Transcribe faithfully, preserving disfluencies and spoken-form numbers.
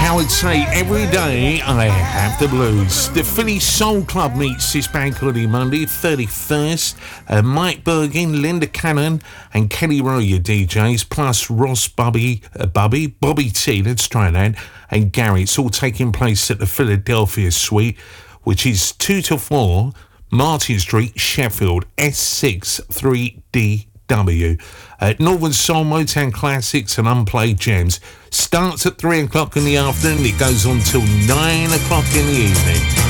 Howard say every day I have the blues. The Philly Soul Club meets this bank holiday Monday, thirty-first. Uh, Mike Bergin, Linda Cannon, and Kelly Rowe, your D Js, plus Ross Bubby, uh, Bubby, Bobby T, let's try that, and Gary. It's all taking place at the Philadelphia Suite, which is two to four, Martin Street, Sheffield, S six three D W. Uh, Northern Soul, Motown Classics and Unplayed Gems. Starts at three o'clock in the afternoon. It goes on till nine o'clock in the evening.